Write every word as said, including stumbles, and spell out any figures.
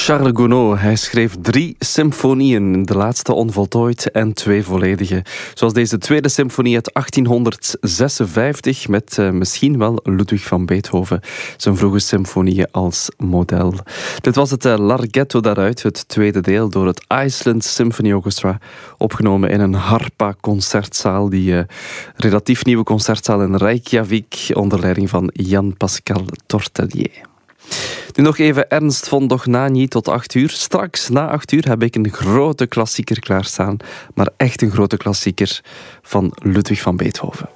Charles Gounod, hij schreef drie symfonieën, de laatste onvoltooid en twee volledige. Zoals deze tweede symfonie uit achttienhonderdzesenvijftig met uh, misschien wel Ludwig van Beethoven, zijn vroege symfonieën als model. Dit was het uh, Larghetto daaruit, het tweede deel, door het Iceland Symphony Orchestra, opgenomen in een Harpa-concertzaal, die uh, relatief nieuwe concertzaal in Reykjavik, onder leiding van Jan Pascal Tortelier. Nu nog even Ernst von Dohnanyi tot acht uur. Straks na acht uur heb ik een grote klassieker klaarstaan, maar echt een grote klassieker van Ludwig van Beethoven.